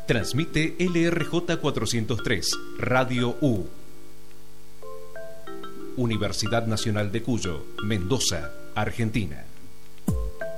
Transmite LRJ 403, Radio U. Universidad Nacional de Cuyo, Mendoza, Argentina.